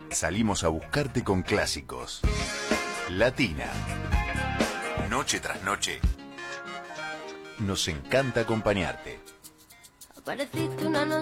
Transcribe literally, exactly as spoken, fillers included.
Salimos a buscarte con clásicos. Latina. Noche tras noche. Nos encanta acompañarte. Apareciste una noche.